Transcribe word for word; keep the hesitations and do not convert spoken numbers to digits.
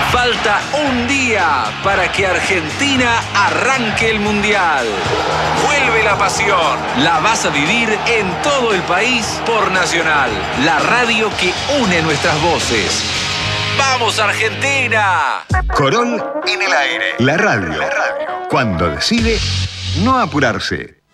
Falta un día para que Argentina arranque el Mundial. Vuelve la pasión. La vas a vivir en todo el país por Nacional, la radio que une nuestras voces. ¡Vamos, Argentina! Corol en el aire. La radio. La radio. Cuando decide no apurarse.